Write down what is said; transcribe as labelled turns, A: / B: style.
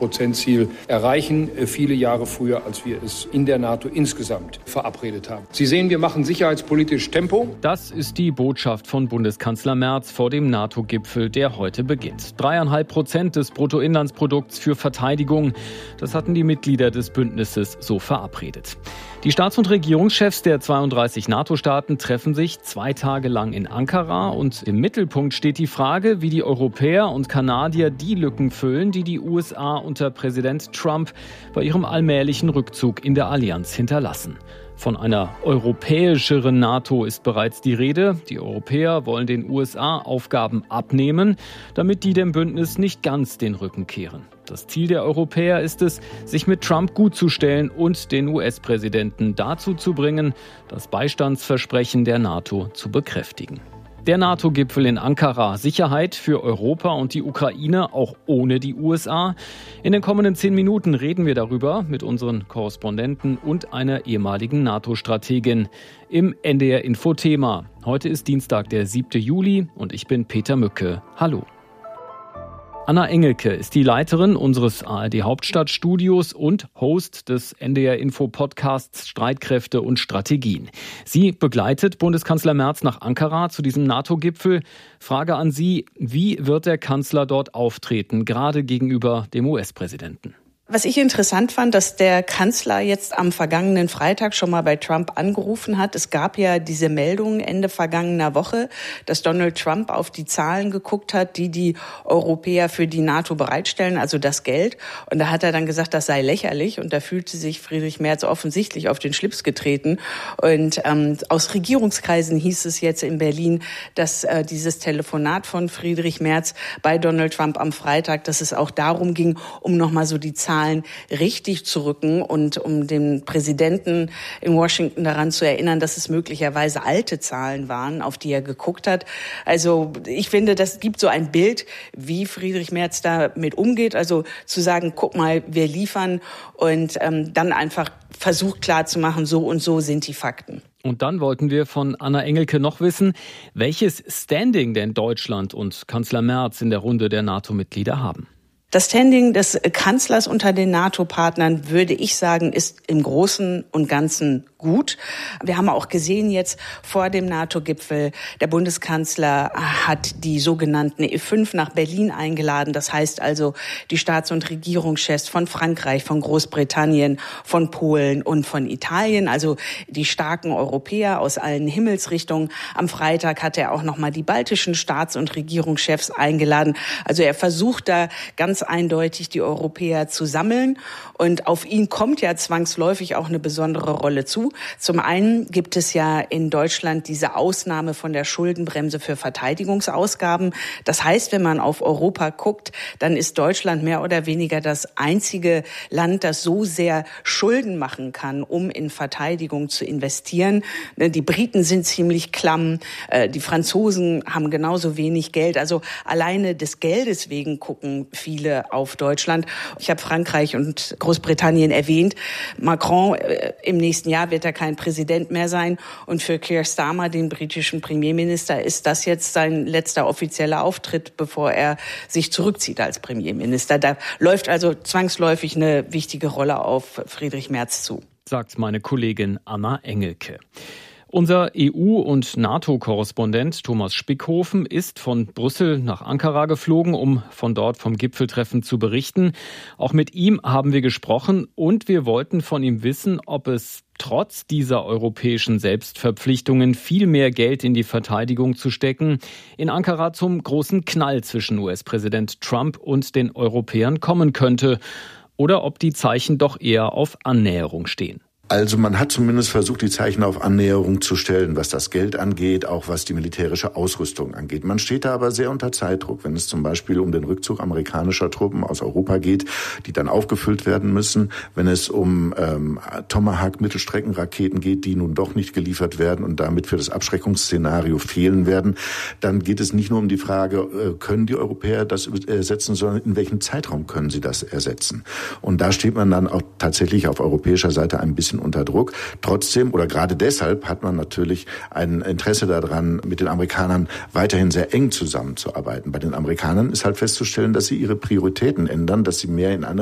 A: 2%-Ziel erreichen, viele Jahre früher, als wir es in der NATO insgesamt verabredet haben. Sie sehen, wir machen sicherheitspolitisch Tempo.
B: Das ist die Botschaft von Bundeskanzler Merz vor dem NATO-Gipfel, der heute beginnt. 3,5% des Bruttoinlandsprodukts für Verteidigung. Das hatten die Mitglieder des Bündnisses so verabredet. Die Staats- und Regierungschefs der 32 NATO-Staaten treffen sich 2 Tage lang in Ankara und im Mittelpunkt steht die Frage, wie die Europäer und Kanadier die Lücken füllen, die die USA unter Präsident Trump bei ihrem allmählichen Rückzug in der Allianz hinterlassen. Von einer europäischeren NATO ist bereits die Rede. Die Europäer wollen den USA Aufgaben abnehmen, damit die dem Bündnis nicht ganz den Rücken kehren. Das Ziel der Europäer ist es, sich mit Trump gutzustellen und den US-Präsidenten dazu zu bringen, das Beistandsversprechen der NATO zu bekräftigen. Der NATO-Gipfel in Ankara, Sicherheit für Europa und die Ukraine, auch ohne die USA. In den kommenden 10 Minuten reden wir darüber mit unseren Korrespondenten und einer ehemaligen NATO-Strategin im NDR-Info-Thema. Heute ist Dienstag, der 7. Juli und ich bin Peter Mücke. Hallo. Anna Engelke ist die Leiterin unseres ARD-Hauptstadtstudios und Host des NDR-Info-Podcasts Streitkräfte und Strategien. Sie begleitet Bundeskanzler Merz nach Ankara zu diesem NATO-Gipfel. Frage an Sie, wie wird der Kanzler dort auftreten, gerade gegenüber dem US-Präsidenten?
C: Was ich interessant fand, dass der Kanzler jetzt am vergangenen Freitag schon mal bei Trump angerufen hat. Es gab ja diese Meldung Ende vergangener Woche, dass Donald Trump auf die Zahlen geguckt hat, die Europäer für die NATO bereitstellen, also das Geld. Und da hat er dann gesagt, das sei lächerlich. Und da fühlte sich Friedrich Merz offensichtlich auf den Schlips getreten. Und aus Regierungskreisen hieß es jetzt in Berlin, dass dieses Telefonat von Friedrich Merz bei Donald Trump am Freitag, dass es auch darum ging, um nochmal so die Zahlen richtig zu rücken und um den Präsidenten in Washington daran zu erinnern, dass es möglicherweise alte Zahlen waren, auf die er geguckt hat. Also ich finde, das gibt so ein Bild, wie Friedrich Merz damit umgeht. Also zu sagen, guck mal, wir liefern und dann einfach versucht klarzumachen, so und so sind die Fakten.
B: Und dann wollten wir von Anna Engelke noch wissen, welches Standing denn Deutschland und Kanzler Merz in der Runde der NATO-Mitglieder haben.
C: Das Standing des Kanzlers unter den NATO-Partnern, würde ich sagen, ist im Großen und Ganzen gut. Wir haben auch gesehen jetzt vor dem NATO-Gipfel, der Bundeskanzler hat die sogenannten E5 nach Berlin eingeladen. Das heißt also die Staats- und Regierungschefs von Frankreich, von Großbritannien, von Polen und von Italien, also die starken Europäer aus allen Himmelsrichtungen. Am Freitag hat er auch nochmal die baltischen Staats- und Regierungschefs eingeladen. Also er versucht da ganz eindeutig die Europäer zu sammeln. Und auf ihn kommt ja zwangsläufig auch eine besondere Rolle zu. Zum einen gibt es ja in Deutschland diese Ausnahme von der Schuldenbremse für Verteidigungsausgaben. Das heißt, wenn man auf Europa guckt, dann ist Deutschland mehr oder weniger das einzige Land, das so sehr Schulden machen kann, um in Verteidigung zu investieren. Die Briten sind ziemlich klamm, die Franzosen haben genauso wenig Geld. Also alleine des Geldes wegen gucken viele auf Deutschland. Ich habe Frankreich und Großbritannien erwähnt. Macron im nächsten Jahr wird er kein Präsident mehr sein. Und für Keir Starmer, den britischen Premierminister, ist das jetzt sein letzter offizieller Auftritt, bevor er sich zurückzieht als Premierminister. Da läuft also zwangsläufig eine wichtige Rolle auf Friedrich Merz zu.
B: Sagt meine Kollegin Anna Engelke. Unser EU- und NATO-Korrespondent Thomas Spickhofen ist von Brüssel nach Ankara geflogen, um von dort vom Gipfeltreffen zu berichten. Auch mit ihm haben wir gesprochen und wir wollten von ihm wissen, ob es trotz dieser europäischen Selbstverpflichtungen viel mehr Geld in die Verteidigung zu stecken, in Ankara zum großen Knall zwischen US-Präsident Trump und den Europäern kommen könnte oder ob die Zeichen doch eher auf Annäherung stehen.
D: Also man hat zumindest versucht, die Zeichen auf Annäherung zu stellen, was das Geld angeht, auch was die militärische Ausrüstung angeht. Man steht da aber sehr unter Zeitdruck, wenn es zum Beispiel um den Rückzug amerikanischer Truppen aus Europa geht, die dann aufgefüllt werden müssen, wenn es um Tomahawk-Mittelstreckenraketen geht, die nun doch nicht geliefert werden und damit für das Abschreckungsszenario fehlen werden, dann geht es nicht nur um die Frage, können die Europäer das ersetzen, sondern in welchem Zeitraum können sie das ersetzen. Und da steht man dann auch tatsächlich auf europäischer Seite ein bisschen unter Druck. Trotzdem oder gerade deshalb hat man natürlich ein Interesse daran, mit den Amerikanern weiterhin sehr eng zusammenzuarbeiten. Bei den Amerikanern ist halt festzustellen, dass sie ihre Prioritäten ändern, dass sie mehr in eine